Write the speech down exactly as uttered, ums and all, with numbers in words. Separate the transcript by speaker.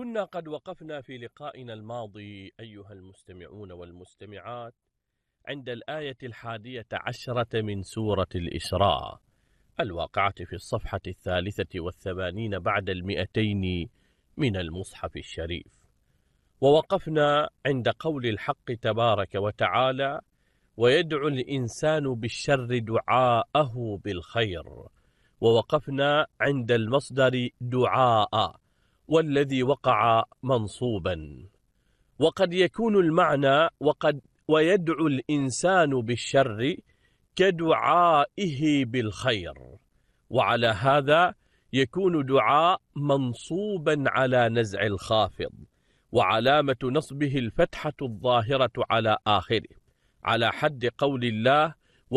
Speaker 1: كنا قد وقفنا في لقائنا الماضي أيها المستمعون والمستمعات عند الآية الحادية عشرة من سورة الإسراء الواقعة في الصفحة الثالثة والثمانين بعد المئتين من المصحف الشريف، ووقفنا عند قول الحق تبارك وتعالى: ويدعو الإنسان بالشر دعاءه بالخير. ووقفنا عند المصدر دعاء والذي وقع منصوبا، وقد يكون المعنى وقد ويدعو الإنسان بالشر كدعائه بالخير، وعلى هذا يكون دعاء منصوبا على نزع الخافض، وعلامة نصبه الفتحة الظاهرة على آخره، على حد قول الله: